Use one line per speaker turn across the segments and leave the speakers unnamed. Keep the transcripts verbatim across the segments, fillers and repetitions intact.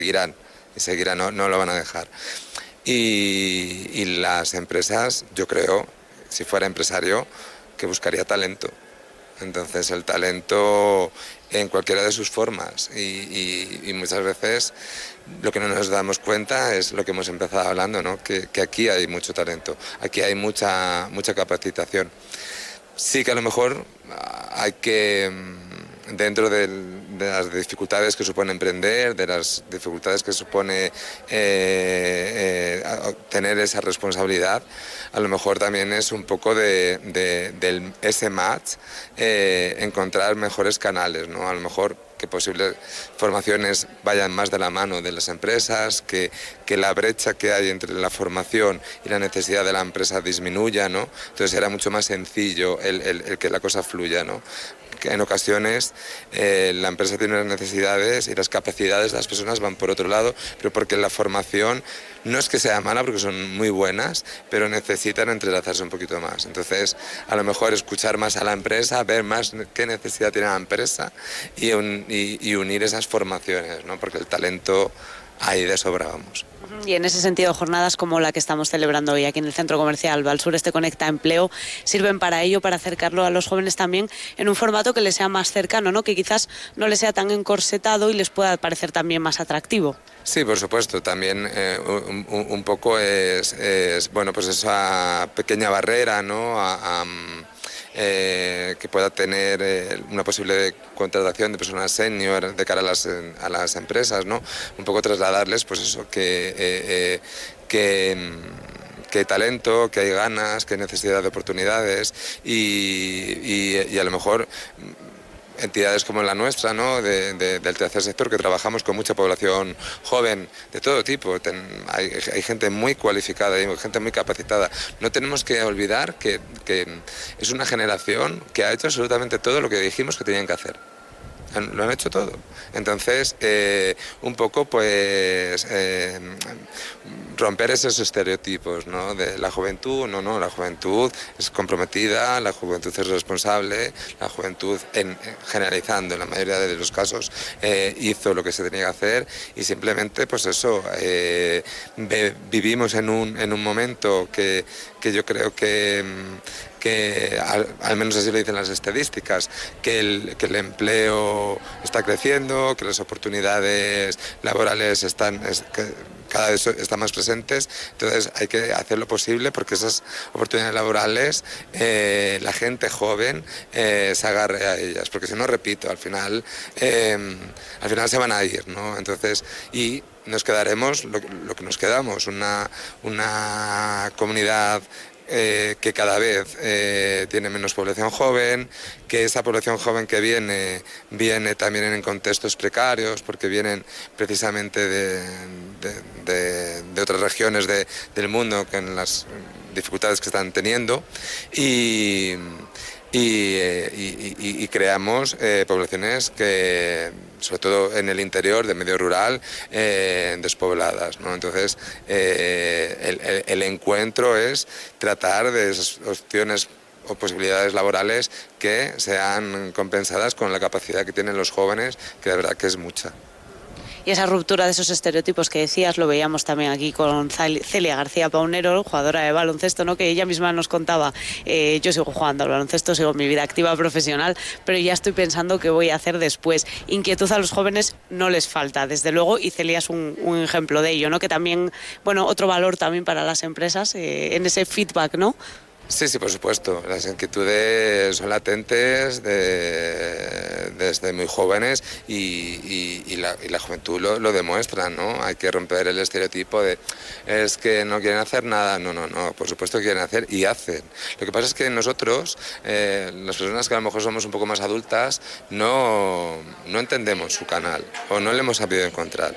seguirán, y seguirán, no, no lo van a dejar. Y, y las empresas, yo creo, si fuera empresario, que buscaría talento. Entonces el talento en cualquiera de sus formas y, y, y muchas veces lo que no nos damos cuenta es lo que hemos empezado hablando, ¿no? que, que aquí hay mucho talento, aquí hay mucha, mucha capacitación. Sí que a lo mejor hay que, dentro del, de las dificultades que supone emprender, de las dificultades que supone eh, eh, tener esa responsabilidad, a lo mejor también es un poco de, de, de ese match, eh, encontrar mejores canales, ¿no? A lo mejor que posibles formaciones vayan más de la mano de las empresas, que, que la brecha que hay entre la formación y la necesidad de la empresa disminuya, ¿no? Entonces será mucho más sencillo el, el, el que la cosa fluya, ¿no? Que en ocasiones eh, la empresa tiene las necesidades y las capacidades de las personas van por otro lado, pero porque la formación no es que sea mala, porque son muy buenas, pero necesitan entrelazarse un poquito más. Entonces, a lo mejor escuchar más a la empresa, ver más qué necesidad tiene la empresa y, un, y, y unir esas formaciones, ¿no? Porque el talento hay de sobra, vamos.
Y en ese sentido, jornadas como la que estamos celebrando hoy aquí en el Centro Comercial Valsureste Conecta Empleo sirven para ello, para acercarlo a los jóvenes también en un formato que les sea más cercano, ¿no? Que quizás no les sea tan encorsetado y les pueda parecer también más atractivo.
Sí, por supuesto. También eh, un, un poco es, es, bueno, pues esa pequeña barrera, ¿no? A, a, Eh, que pueda tener eh, una posible contratación de personas senior de cara a las, a las empresas, ¿no? Un poco trasladarles, pues eso, que, eh, eh, que, que hay talento, que hay ganas, que hay necesidad de oportunidades y, y, y a lo mejor entidades como la nuestra, ¿no? de, de, del tercer sector, que trabajamos con mucha población joven de todo tipo. Ten, hay, hay gente muy cualificada, hay gente muy capacitada. No tenemos que olvidar que, que es una generación que ha hecho absolutamente todo lo que dijimos que tenían que hacer. Lo han hecho todo. Entonces, eh, un poco, pues, eh, romper esos estereotipos, ¿no? De la juventud, no, no, la juventud es comprometida, la juventud es responsable, la juventud, en, generalizando en la mayoría de los casos, eh, hizo lo que se tenía que hacer y simplemente, pues eso, eh, vivimos en un, en un momento que, que yo creo que... que al, al menos así lo dicen las estadísticas, que el, que el empleo está creciendo, que las oportunidades laborales están, es, que cada vez están más presentes, entonces hay que hacer lo posible porque esas oportunidades laborales eh, la gente joven eh, se agarre a ellas, porque si no, repito, al final, eh, al final se van a ir, ¿no? Entonces, y nos quedaremos lo, lo que nos quedamos, una, una comunidad Eh, que cada vez eh, tiene menos población joven, que esa población joven que viene, viene también en contextos precarios, porque vienen precisamente de, de, de, de otras regiones de, del mundo, con las dificultades que están teniendo, y, y, eh, y, y, y creamos eh, poblaciones que, sobre todo en el interior, de medio rural, eh, despobladas, ¿no? Entonces, eh, el, el, el encuentro es tratar de esas opciones o posibilidades laborales que sean compensadas con la capacidad que tienen los jóvenes, que de verdad que es mucha.
Y esa ruptura de esos estereotipos que decías lo veíamos también aquí con Celia García Paunero, jugadora de baloncesto, ¿no? Que ella misma nos contaba, eh, yo sigo jugando al baloncesto, sigo mi vida activa profesional, pero ya estoy pensando qué voy a hacer después. Inquietud a los jóvenes no les falta, desde luego, y Celia es un, un ejemplo de ello, ¿no? Que también, bueno, otro valor también para las empresas eh, en ese feedback, ¿no?
Sí, sí, por supuesto. Las inquietudes son latentes de, desde muy jóvenes y, y, y, la, y la juventud lo, lo demuestra, ¿no? Hay que romper el estereotipo de es que no quieren hacer nada. No, no, no, por supuesto que quieren hacer y hacen. Lo que pasa es que nosotros, eh, las personas que a lo mejor somos un poco más adultas, no, no entendemos su canal o no le hemos sabido encontrar.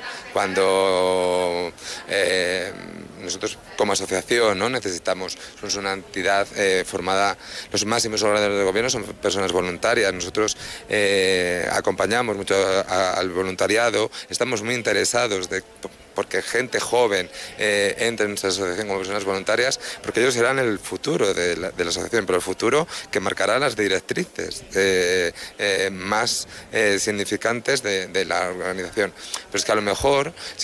Cuando eh, nosotros como asociación, ¿no? necesitamos, somos una entidad Eh, formada, los máximos órganos de gobierno son personas voluntarias. Nosotros eh, acompañamos mucho a, a, al voluntariado, estamos muy interesados de porque gente joven eh, entre en nuestra asociación como personas voluntarias, porque ellos serán el futuro de la, de la asociación, pero el futuro que marcará las directrices eh, eh, más eh, significantes de, de la organización. Pero es que a lo mejor,